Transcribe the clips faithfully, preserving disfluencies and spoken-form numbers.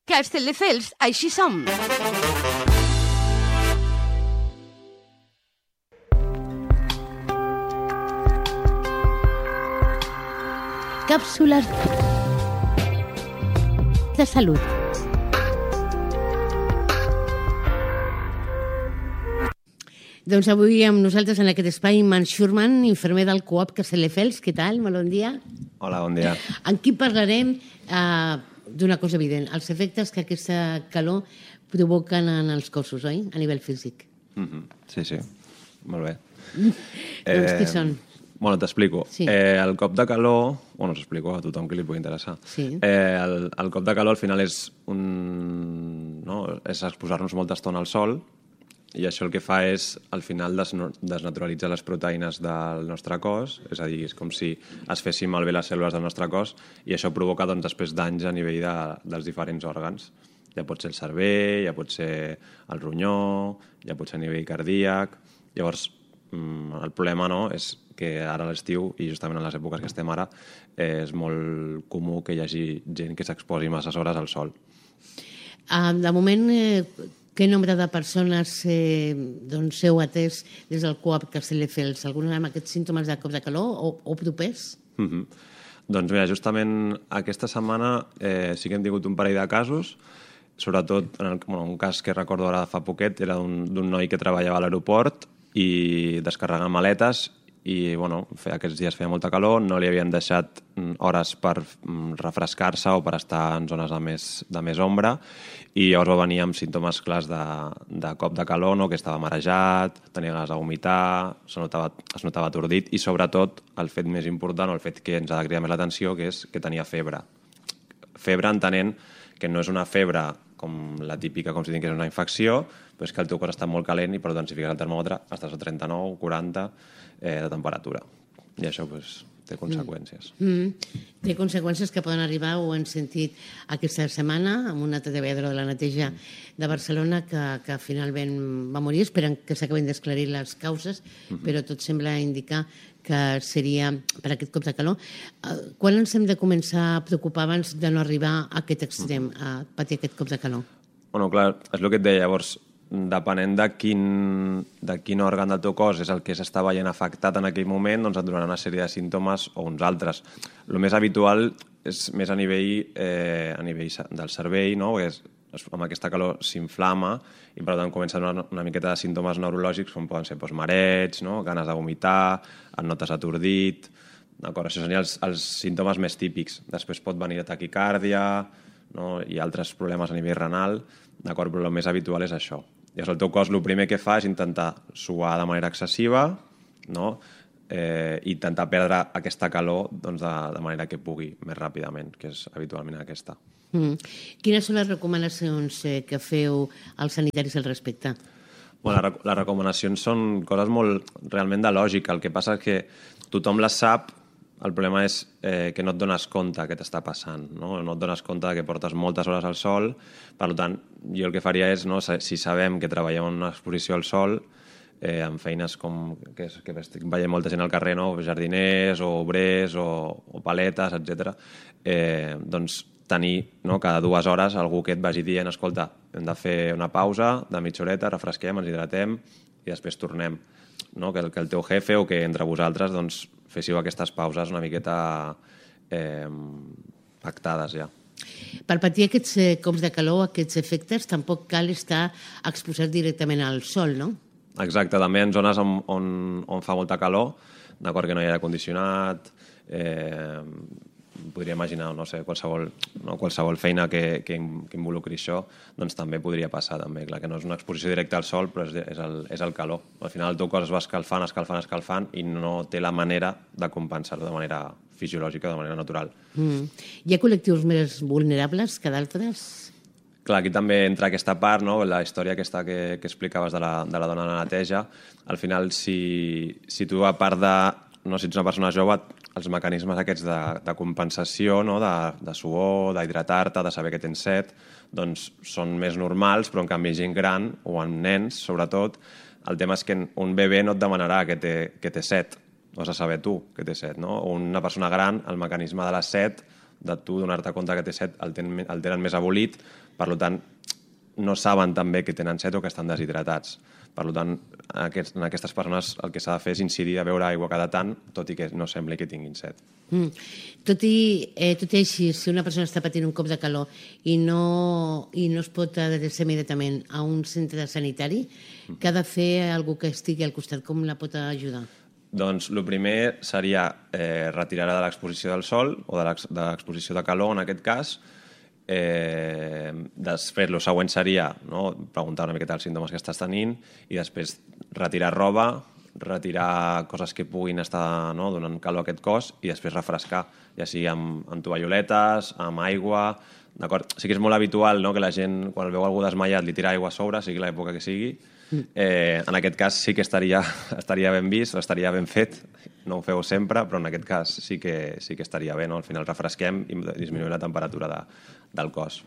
Castelldefels, així som. Càpsules de salut. Doncs avui amb nosaltres en aquest espai Iman Schurman, infermer del Coop Castelldefels. Què tal? Molt bon dia. Hola, bon dia. En qui parlarem eh, d'una cosa evident, els efectes que aquesta calor provoquen en els cossos, oi? A nivell físic. Mm-hmm. Sí, sí. Molt bé. Doncs què són? Bueno, t'explico. Sí. Eh, el cop de calor... Bueno, s'explico a tothom que li pugui interessar. Sí. Eh, el, el cop de calor al final és un... No? És exposar-nos molta estona al sol i això el que fa és, al final, desno- desnaturalitzar les proteïnes del nostre cos, és a dir, és com si es fessin malbé les cèl·lules del nostre cos i això provoca, doncs, després danys a nivell de, dels diferents òrgans. Ja pot ser el cervell, ja pot ser el ronyó, ja pot ser a nivell cardíac... Llavors, el problema, no?, és que ara a l'estiu, i justament en les èpoques que estem ara, eh, és molt comú que hi hagi gent que s'exposi masses hores al sol. Uh, de moment, eh, què nombre de persones eh, doncs, heu atès des del Coop Castelldefels? Alguns amb aquests símptomes de cop de calor o, o propers? Mm-hmm. Doncs mira, justament aquesta setmana eh, sí que hem tingut un parell de casos, sobretot en el, bueno, un cas que recordo ara fa poquet, era d'un noi que treballava a l'aeroport i descarregant maletes i bueno, aquests dies feia molta calor, no li havien deixat hores per refrescar-se o per estar en zones de més, de més ombra i llavors va venir amb símptomes clars de, de cop de calor, no? Que estava marejat, tenia ganes de vomitar, es notava, es notava atordit i sobretot el fet més important o el fet que ens ha de cridar més l'atenció, que és que tenia febre. Febre entenent que no és una febre com la típica, com si tingués una infecció, però és que el teu cos està molt calent i per tant si fiques el termòmetre estàs a trenta-nou, quaranta eh, de temperatura. I això pues, té conseqüències. Mm. Mm. Té conseqüències que poden arribar, ho hem sentit aquesta setmana, amb un altre treballador de la neteja de Barcelona que, que finalment va morir. Esperen que s'acabin d'esclarir les causes, mm-hmm. però tot sembla indicar que seria per aquest cop de calor. Quan ens hem de començar a preocupar abans de no arribar a aquest extrem, a patir aquest cop de calor? Bueno, clar, és el que et deia. Llavors, depenent de quin, de quin òrgan del teu cos és el que s'està veient afectat en aquell moment, doncs et donaran una sèrie de símptomes o uns altres. El més habitual és més a nivell, eh, a nivell del cervell, no? És, amb aquesta calor s'inflama i per tant comença a donar una miqueta de símptomes neurològics com poden ser doncs, mareig, no? Ganes de vomitar, et notes atordit, d'acord? Això serien els, els símptomes més típics. Després pot venir taquicàrdia, no? I altres problemes a nivell renal, d'acord? Però el més habitual és això. I el teu cos el primer que fa és intentar suar de manera excessiva, no? Eh, i intentar perdre aquesta calor doncs, de, de manera que pugui més ràpidament, que és habitualment aquesta. Mm. Quines són les recomanacions eh, que feu als sanitaris al respecte? Bueno, les, les recomanacions són coses molt realment de lògica. El que passa és que tothom les sap, el problema és eh, que no et dones compte que t'està passant, no? No et dones compte que portes moltes hores al sol. Per tant, jo el que faria és, no, si sabem que treballem en una exposició al sol, eh, amb feines com que, que estic veient molta gent al carrer, no? Jardiners o obrers o, o paletes, etcètera, eh, doncs tenir, no, cada dues hores algú que et vagi dient escolta, hem de fer una pausa de mitja horeta, refresquem, ens hidratem i després tornem. No? Que, el, que el teu jefe o que entre vosaltres doncs, féssiu aquestes pauses una miqueta eh, pactades ja. Per patir aquests eh, cops de calor, aquests efectes, tampoc cal estar exposat directament al sol, no? Exacte, també en zones on, on, on fa molta calor, d'acord que no hi ha aire condicionat, eh, podria imaginar, no sé, qualsevol, no, qualsevol feina que, que, que involucri això, doncs també podria passar, també. Clar que no és una exposició directa al sol, però és, és, el, és el calor. Al final el teu cos es va escalfant, escalfant, escalfant i no té la manera de compensar-ho de manera fisiològica, de manera natural. Mm. Hi ha col·lectius més vulnerables que d'altres? Clar, aquí també entra aquesta part, no? La història aquesta que, que explicaves de la, de la dona de la neteja. Al final, si, si tu, a part de... No, si ets una persona jove, els mecanismes aquests de, de compensació, no? de, de suor, d'hidratar-te, de saber que tens set, doncs són més normals, però en canvi gent gran, o en nens, sobretot, el tema és que un bebè no et demanarà que té, que té set, ho has de saber tu que té set, no? O una persona gran, el mecanisme de la set de tu donar-te compte que té set el tenen, el tenen més abolit, per tant no saben també que tenen set o que estan deshidratats. Per tant, en, aquests, en aquestes persones el que s'ha de fer és incidir a beure aigua cada tant, tot i que no sembli que tinguin set. Mm. Tot, i, eh, tot i així, si una persona està patint un cop de calor i no, i no es pot adreçar immediatament a un centre sanitari, mm. què ha de fer algú que estigui al costat? Com la pot ajudar? Doncs el primer seria eh, retirar-la de l'exposició del sol o de l'exposició de calor, en aquest cas. Eh, després, el següent seria, no, preguntar una miqueta els símptomes que estàs tenint i després retirar roba, retirar coses que puguin estar, no, donant calor a aquest cos i després refrescar, ja sigui amb, amb tovalloletes, amb aigua, d'acord? Sí que és molt habitual, no, que la gent, quan veu algú desmaiat, li tira aigua a sobre, sigui l'època que sigui. Eh, en aquest cas sí que estaria, estaria ben vist, estaria ben fet, no ho feu sempre, però en aquest cas sí que, sí que estaria bé, no? Al final refresquem i disminuïm la temperatura de, del cos.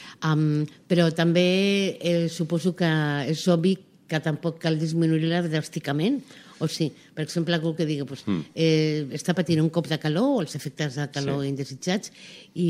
Um, però també eh, suposo que és obvi que tampoc cal disminuir-la dràsticament, o sí? Per exemple, algú que digui pues, mm. eh, està patint un cop de calor o els efectes de calor sí. indesitjats i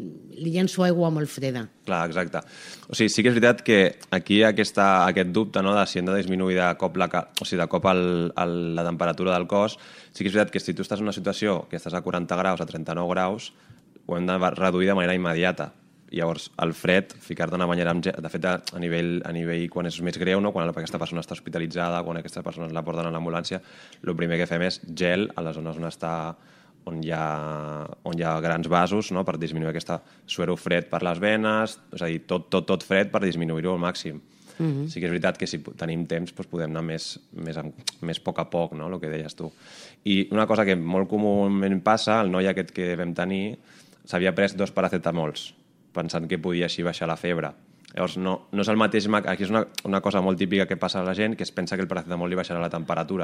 li llenço aigua molt freda. Clar, exacte. O sigui, sí que és veritat que aquí aquesta, aquest dubte, no, de si hem de disminuir de cop, la, o sigui, de cop el, el, la temperatura del cos, sí que és veritat que si tu estàs en una situació que estàs a quaranta graus, a trenta-nou graus, ho hem de reduir de manera immediata. Llavors, el fred, ficar-te una banyera amb gel, de fet, a nivell, a nivell quan és més greu, no? Quan aquesta persona està hospitalitzada, quan aquesta persona la porten a l'ambulància, el primer que fem és gel a les zones on està on hi ha, on hi ha grans vasos, no? Per disminuir aquesta suero fred per les venes, és a dir, tot, tot, tot fred per disminuir-ho al màxim. Mm-hmm. Sí que és veritat que si tenim temps doncs podem anar més, més, més a poc a poc, no? El que deies tu. I una cosa que molt comúment passa, el noi aquest que vam tenir s'havia pres dos paracetamols, pensant que podia així baixar la febre. Llavors, no, no és el mateix... Aquí és una, una cosa molt típica que passa a la gent, que es pensa que el paracetamol li baixarà la temperatura.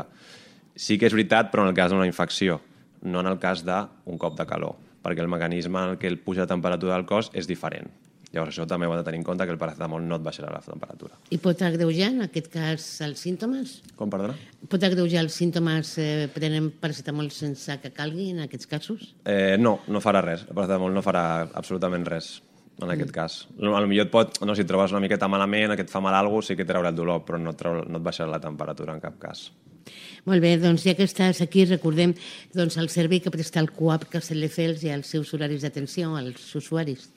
Sí que és veritat, però en el cas d'una infecció, no en el cas d'un cop de calor, perquè el mecanisme en què el puja la temperatura del cos és diferent. Llavors, això també ho hem de tenir en compte, que el paracetamol no et baixarà la temperatura. I pot agreujar, en aquest cas, els símptomes? Com, perdona? Pot agreujar els símptomes eh, prenent paracetamol sense que calgui, en aquests casos? Eh, no, no farà res. El paracetamol no farà absolutament res. En aquest mm. cas. A lo millor et pot, no, si et trobes una miqueta malament, que et fa mal alguna cosa, sí que traurà el dolor, però no et, trau, no et baixarà la temperatura en cap cas. Molt bé, doncs ja que estàs aquí, recordem doncs, el servei que presta el CUAP Castelldefels i els seus horaris d'atenció als usuaris.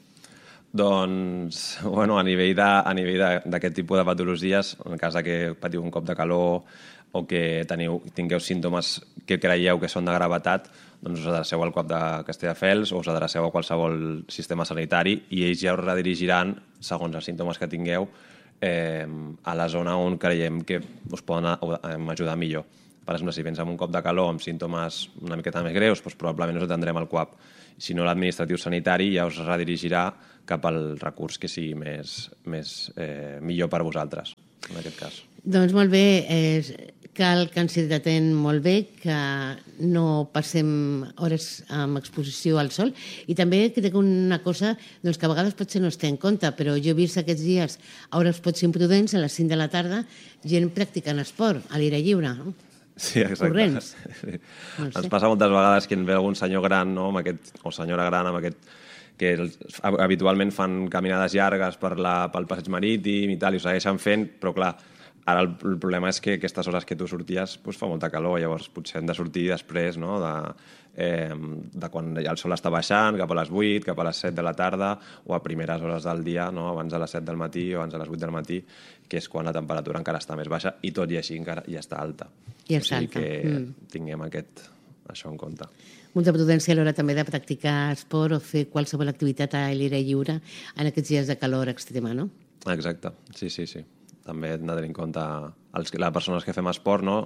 Doncs, bueno, a nivell d'aquest tipus de patologies, en el cas de que patiu un cop de calor o que teniu, tingueu símptomes que creieu que són de gravetat, doncs us adreceu al CUAP de Castelldefels o us adreceu a qualsevol sistema sanitari i ells ja us redirigiran, segons els símptomes que tingueu, eh, a la zona on creiem que us poden ajudar millor. Per exemple, si vens amb un cop de calor amb símptomes una miqueta més greus, doncs probablement us atendrem al CUAP. Si no, l'administratiu sanitari ja us redirigirà cap al recurs que sigui més, més eh, millor per vosaltres, en aquest cas. Doncs molt bé, eh, cal que ens hidratem molt bé, que no passem hores amb exposició al sol i també crec una cosa doncs, que a vegades potser no es té en compte, però jo he vist aquests dies a hores potser imprudents, a les cinc de la tarda, gent practicant esport a l'aire lliure, no? Sí, exacte. Corrents. Sí. No sé. Ens passa moltes vegades que en ve algun senyor gran, no, amb aquest, o senyora gran amb aquest, que habitualment fan caminades llargues per la, pel passeig marítim i tal, i ho segueixen fent, però clar, ara el, el problema és que aquestes hores que tu sorties doncs, fa molta calor, llavors potser hem de sortir després, no, de, eh, de quan ja el sol està baixant, cap a les vuit, cap a les set de la tarda, o a primeres hores del dia, no, abans de les set del matí o abans de les vuit del matí, que és quan la temperatura encara està més baixa i tot i així encara ja està alta. I és o sigui alta. que mm. tinguem aquest, això en compte. Molta prudència a l'hora també de practicar esport o fer qualsevol activitat a l'aire lliure en aquests dies de calor extrema, no? Exacte, sí, sí, sí. També hem de tenir en compte els, les persones que fem esport, no?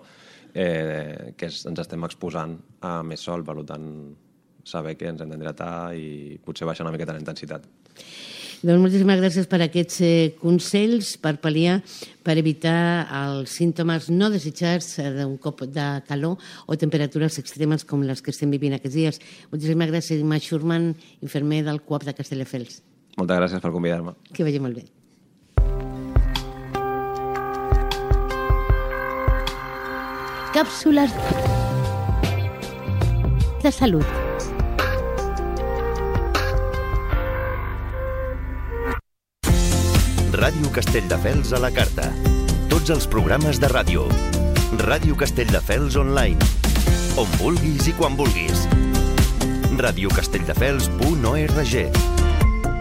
eh, que ens estem exposant a més sol, per tant, saber que ens hem d'hidratar i potser baixar una miqueta la intensitat. Doncs moltíssimes gràcies per aquests eh, consells per pal·liar, per evitar els símptomes no desitjats d'un cop de calor o temperatures extremes com les que estem vivint aquests dies. Moltíssimes gràcies, Imma Schurman, infermer del CUAP de Castelldefels. Moltes gràcies per convidar-me. Que vagi molt bé. Càpsules de salut. Ràdio Castelldefels a la carta. Tots els programes de ràdio. Ràdio Castelldefels online. On vulguis i quan vulguis. radiocastelldefels punt org